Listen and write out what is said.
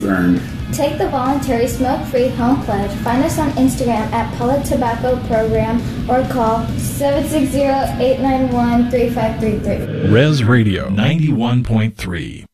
learned. Take the voluntary smoke-free home pledge. Find us on Instagram at Pellet Tobacco Program or call 760-891-3533. Res Radio 91.3.